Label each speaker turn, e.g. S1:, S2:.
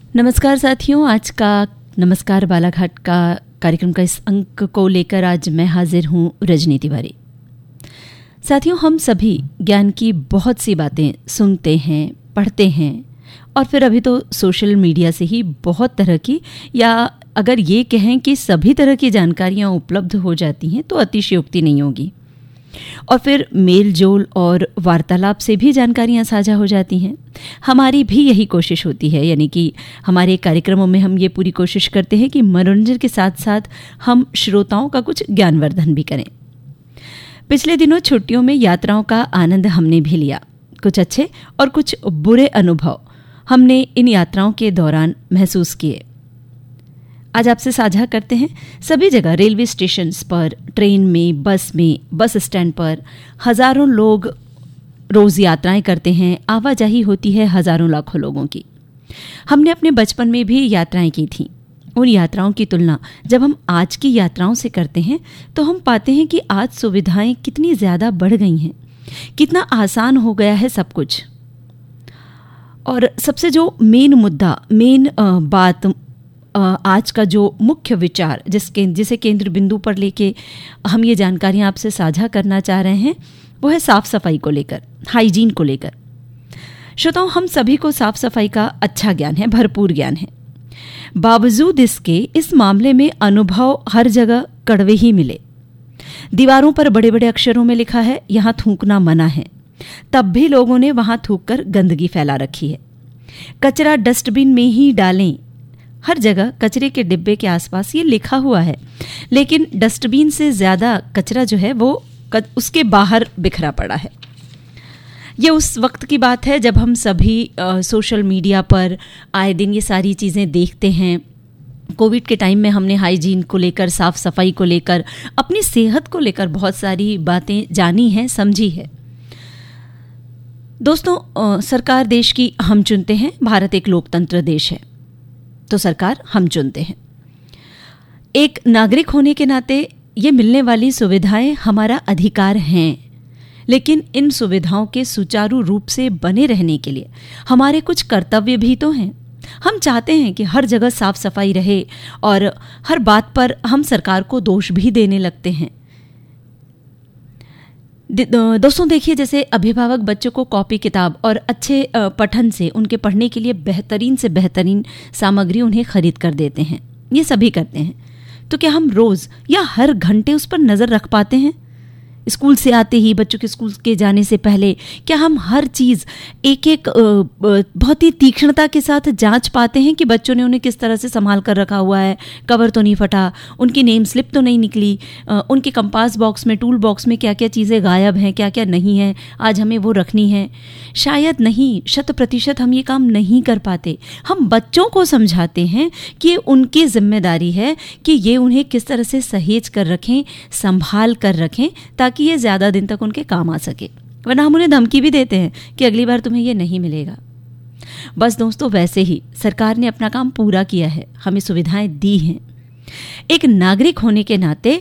S1: नमस्कार साथियों, आज का नमस्कार बालाघाट का कार्यक्रम का इस अंक को लेकर आज मैं हाजिर हूँ रजनी तिवारी। साथियों, हम सभी ज्ञान की बहुत सी बातें सुनते हैं, पढ़ते हैं और फिर अभी तो सोशल मीडिया से ही बहुत तरह की, या अगर ये कहें कि सभी तरह की जानकारियाँ उपलब्ध हो जाती हैं तो अतिशयोक्ति नहीं होगी। और फिर मेल जोल और वार्तालाप से भी जानकारियाँ साझा हो जाती हैं। हमारी भी यही कोशिश होती है, यानी कि हमारे कार्यक्रमों में हम ये पूरी कोशिश करते हैं कि मनोरंजन के साथ साथ हम श्रोताओं का कुछ ज्ञानवर्धन भी करें। पिछले दिनों छुट्टियों में यात्राओं का आनंद हमने भी लिया। कुछ अच्छे और कुछ बुरे अनुभव हमने इन यात्राओं के दौरान महसूस किए। आज आपसे साझा करते हैं। सभी जगह रेलवे स्टेशन पर, ट्रेन में, बस स्टैंड पर हजारों लोग रोज यात्राएं करते हैं। आवाजाही होती है हजारों लाखों लोगों की। हमने अपने बचपन में भी यात्राएं की थीं। उन यात्राओं की तुलना जब हम आज की यात्राओं से करते हैं तो हम पाते हैं कि आज सुविधाएं कितनी ज़्यादा बढ़ गई हैं, कितना आसान हो गया है सब कुछ। और सबसे जो मेन बात, आज का जो मुख्य विचार जिसे केंद्र बिंदु पर लेके हम ये जानकारियाँ आपसे साझा करना चाह रहे हैं, वो है साफ सफाई को लेकर, हाइजीन को लेकर। श्रोताओं, हम सभी को साफ सफाई का अच्छा ज्ञान है, भरपूर ज्ञान है। बावजूद इसके इस मामले में अनुभव हर जगह कड़वे ही मिले। दीवारों पर बड़े बड़े अक्षरों में लिखा है, यहाँ थूकना मना है, तब भी लोगों ने वहाँ थूक कर गंदगी फैला रखी है। कचरा डस्टबिन में ही डालें, हर जगह कचरे के डिब्बे के आसपास ये लिखा हुआ है, लेकिन डस्टबिन से ज़्यादा कचरा जो है वो उसके बाहर बिखरा पड़ा है। ये उस वक्त की बात है जब हम सभी सोशल मीडिया पर आए दिन ये सारी चीज़ें देखते हैं। कोविड के टाइम में हमने हाइजीन को लेकर, साफ सफाई को लेकर, अपनी सेहत को लेकर बहुत सारी बातें जानी हैं, समझी है। दोस्तों, सरकार देश की हम चुनते हैं। भारत एक लोकतंत्र देश है तो सरकार हम चुनते हैं। एक नागरिक होने के नाते ये मिलने वाली सुविधाएं हमारा अधिकार हैं, लेकिन इन सुविधाओं के सुचारू रूप से बने रहने के लिए हमारे कुछ कर्तव्य भी तो हैं। हम चाहते हैं कि हर जगह साफ सफाई रहे और हर बात पर हम सरकार को दोष भी देने लगते हैं। दोस्तों देखिए, जैसे अभिभावक बच्चों को कॉपी किताब और अच्छे पठन से उनके पढ़ने के लिए बेहतरीन से बेहतरीन सामग्री उन्हें खरीद कर देते हैं, ये सभी करते हैं। तो क्या हम रोज़ या हर घंटे उस पर नज़र रख पाते हैं? स्कूल से आते ही, बच्चों के स्कूल के जाने से पहले क्या हम हर चीज़ एक एक बहुत ही तीक्ष्णता के साथ जांच पाते हैं कि बच्चों ने उन्हें किस तरह से संभाल कर रखा हुआ है, कवर तो नहीं फटा, उनकी नेम स्लिप तो नहीं निकली, उनके कंपास बॉक्स में, टूल बॉक्स में क्या क्या चीज़ें गायब हैं, क्या क्या नहीं है, आज हमें वो रखनी है? शायद नहीं, 100% हम ये काम नहीं कर पाते। हम बच्चों को समझाते हैं कि उनकी जिम्मेदारी है कि ये उन्हें किस तरह से सहेज कर रखें, संभाल कर रखें, ताकि ये ज़्यादा दिन तक उनके काम आ सके। वरना हम उन्हें धमकी भी देते हैं कि अगली बार तुम्हें ये नहीं मिलेगा। बस दोस्तों, वैसे ही सरकार ने अपना काम पूरा किया है, हमें सुविधाएं दी हैं। एक नागरिक होने के नाते